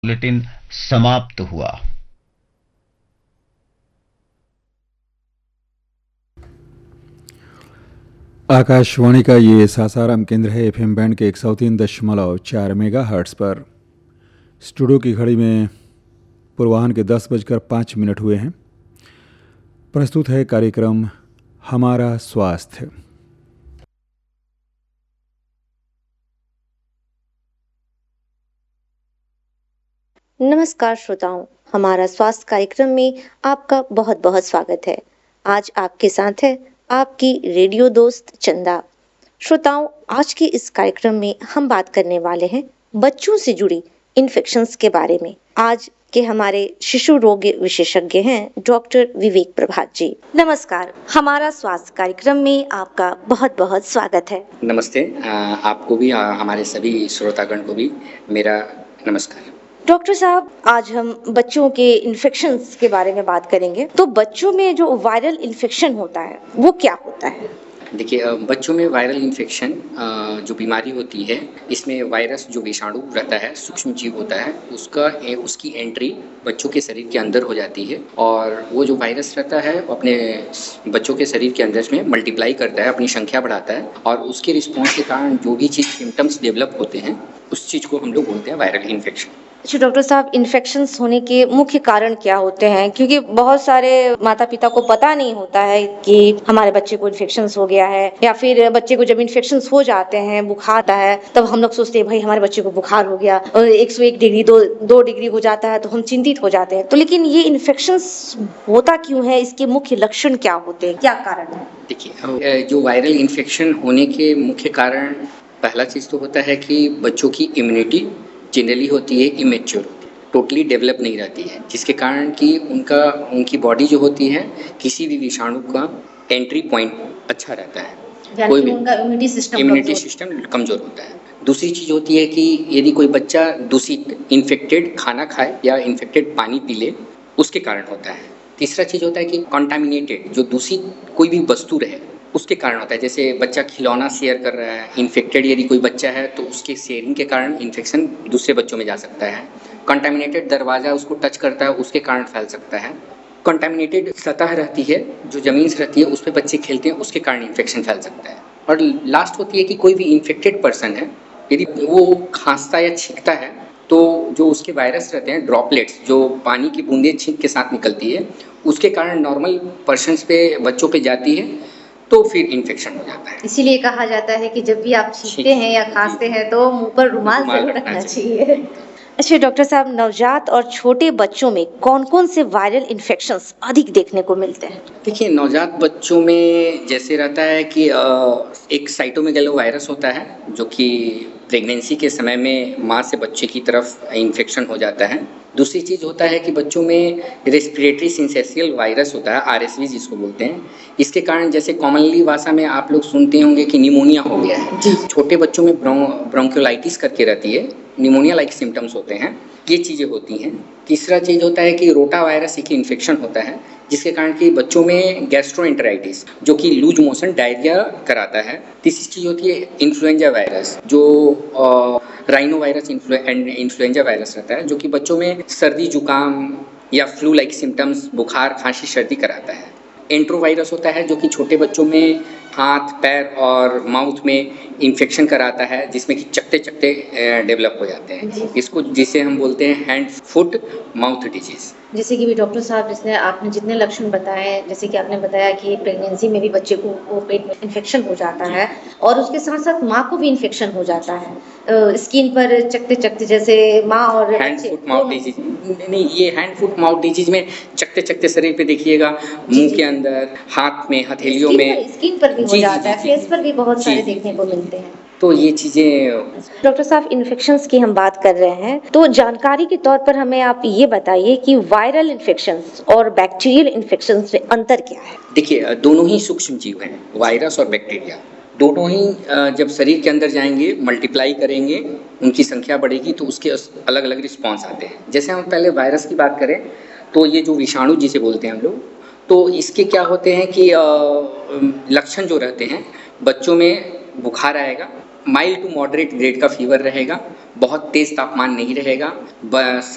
Bulletin समाप्त हुआ। आकाशवाणी का ये सासाराम केंद्र है। एफएम बैंड के 103.4 मेगा हर्ट्स पर। स्टूडियो की घड़ी में पूर्वाह्न के 10:05 हुए हैं। प्रस्तुत है कार्यक्रम हमारा स्वास्थ्य। नमस्कार श्रोताओं, हमारा स्वास्थ्य कार्यक्रम में आपका बहुत बहुत स्वागत है। आज आपके साथ है आपकी रेडियो दोस्त चंदा। श्रोताओं, आज के इस कार्यक्रम में हम बात करने वाले हैं बच्चों से जुड़ी इन्फेक्शंस के बारे में। आज के हमारे शिशु रोग विशेषज्ञ हैं डॉक्टर विवेक प्रभात जी। नमस्कार, हमारा स्वास्थ्य कार्यक्रम में आपका बहुत बहुत स्वागत है। नमस्ते। आपको भी, हमारे सभी श्रोतागण को भी मेरा नमस्कार। डॉक्टर साहब, आज हम बच्चों के इन्फेक्शंस के बारे में बात करेंगे। तो बच्चों में जो वायरल इन्फेक्शन होता है वो क्या होता है? देखिए, बच्चों में वायरल इन्फेक्शन जो बीमारी होती है, इसमें वायरस जो विषाणु रहता है, सूक्ष्म जीव होता है, उसकी एंट्री बच्चों के शरीर के अंदर हो जाती है और वो जो वायरस रहता है वो अपने बच्चों के शरीर के अंदर में मल्टीप्लाई करता है, अपनी संख्या बढ़ाता है और उसके रिस्पॉन्स के कारण जो भी चीज़ सिम्टम्स डेवलप होते हैं उस चीज़ को हम लोग बोलते हैं वायरल इन्फेक्शन। अच्छा डॉक्टर साहब, इन्फेक्शंस होने के मुख्य कारण क्या होते हैं? क्योंकि बहुत सारे माता पिता को पता नहीं होता है कि हमारे बच्चे को इन्फेक्शंस हो गया है, या फिर बच्चे को जब इन्फेक्शंस हो जाते हैं, बुखार आता है, तब हम लोग सोचते हैं भाई हमारे बच्चे को बुखार हो गया और 101 डिग्री 2 डिग्री हो जाता है तो हम चिंतित हो जाते हैं। तो लेकिन ये इन्फेक्शंस होता क्यों है? इसके मुख्य लक्षण क्या होते हैं, क्या कारण है? देखिए, जो वायरल इन्फेक्शन होने के मुख्य कारण, पहला चीज़ तो होता है कि बच्चों की इम्यूनिटी जनरली होती है इमेच्योर, टोटली डेवलप नहीं रहती है, जिसके कारण कि उनकी बॉडी जो होती है किसी भी विषाणु का एंट्री पॉइंट अच्छा रहता है, कोई भी उनका इम्यूनिटी सिस्टम कमज़ोर होता है। दूसरी चीज़ होती है कि यदि कोई बच्चा दूषित इन्फेक्टेड खाना खाए या इन्फेक्टेड पानी पी ले, उसके कारण होता है। तीसरा चीज़ होता है कि कॉन्टामिनेटेड जो दूषित कोई भी वस्तु रहे उसके कारण होता है। जैसे बच्चा खिलौना शेयर कर रहा है, इन्फेक्टेड यदि कोई बच्चा है तो उसके शेयरिंग के कारण इन्फेक्शन दूसरे बच्चों में जा सकता है। कंटामिनेटेड दरवाज़ा उसको टच करता है, उसके कारण फैल सकता है। कंटामिनेटेड सतह रहती है, जो ज़मीन से रहती है उस पर बच्चे खेलते हैं, उसके कारण इन्फेक्शन फैल सकता है। और लास्ट होती है कि कोई भी इन्फेक्टेड पर्सन है, यदि वो खांसता या छींकता है तो जो उसके वायरस रहते हैं, ड्रॉपलेट्स जो पानी की बूंदें छींक के साथ निकलती है, उसके कारण नॉर्मल पर्सन्स पे, बच्चों पे जाती है तो फिर इन्फेक्शन हो जाता है। इसीलिए कहा जाता है कि जब भी आप छींकते हैं या खांसते हैं तो मुंह पर रुमाल जरूर रखना चाहिए। अच्छा डॉक्टर साहब, नवजात और छोटे बच्चों में कौन-कौन से वायरल इन्फेक्शंस अधिक देखने को मिलते हैं? देखिए, नवजात बच्चों में जैसे रहता है कि एक साइटोमेगालो वायरस होता है जो कि प्रेगनेंसी के समय में माँ से बच्चे की तरफ इन्फेक्शन हो जाता है। दूसरी चीज़ होता है कि बच्चों में रेस्पिरेटरी सिंसेशियल वायरस होता है, आरएसवी जिसको बोलते हैं। इसके कारण जैसे कॉमनली भाषा में आप लोग सुनते होंगे कि निमोनिया हो गया है। छोटे बच्चों में ब्रोंकियोलाइटिस करके रहती है, निमोनिया लाइक सिम्टम्स होते हैं, ये चीज़ें होती हैं। तीसरा चीज़ होता है कि रोटा वायरस एक इन्फेक्शन होता है जिसके कारण कि बच्चों में गैस्ट्रोएंटेराइटिस जो कि लूज मोशन डायरिया कराता है। तीसरी चीज़ होती है इन्फ्लुएंजा वायरस, जो राइनो वायरस इन्फ्लुएंजा वायरस रहता है, जो कि बच्चों में सर्दी जुकाम या फ्लू लाइक सिम्टम्स, बुखार खांसी सर्दी कराता है। एंट्रोवायरस होता है जो कि छोटे बच्चों में हाथ पैर और माउथ में इन्फेक्शन कराता है, जिसमें कि चकते चकते डेवलप हो जाते हैं। इसको जिसे हम बोलते हैं हैंड फुट माउथ डिजीज। जैसे कि भी डॉक्टर साहब, जिसने आपने जितने लक्षण बताए, जैसे कि आपने बताया कि प्रेगनेंसी में भी बच्चे को पेट में इन्फेक्शन हो जाता है और उसके साथ साथ माँ को भी इन्फेक्शन हो जाता है, स्किन पर चकते चकते, जैसे माँ और हैंड फुट माउथ डिजीज। नहीं, ये हैंड फुट माउथ डिजीज में चकते चकते शरीर पे देखिएगा, मुंह के अंदर, हाथ में, हथेलियों में, स्किन पर भी हो जाता है, फेस पर भी बहुत सारे देखने को मिलते हैं। तो ये चीज़ें। डॉक्टर साहब, इन्फेक्शंस की हम बात कर रहे हैं तो जानकारी के तौर पर हमें आप ये बताइए कि वायरल इन्फेक्शंस और बैक्टीरियल इन्फेक्शंस में अंतर क्या है? देखिए, दोनों ही सूक्ष्म जीव हैं, वायरस और बैक्टीरिया। दोनों ही जब शरीर के अंदर जाएंगे, मल्टीप्लाई करेंगे, उनकी संख्या बढ़ेगी तो उसके अलग अलग रिस्पॉन्स आते हैं। जैसे हम पहले वायरस की बात करें तो ये जो विषाणु जिसे बोलते हैं हम लोग, तो इसके क्या होते हैं कि लक्षण जो रहते हैं, बच्चों में बुखार आएगा, माइल्ड टू मॉडरेट ग्रेड का फीवर रहेगा, बहुत तेज़ तापमान नहीं रहेगा, बस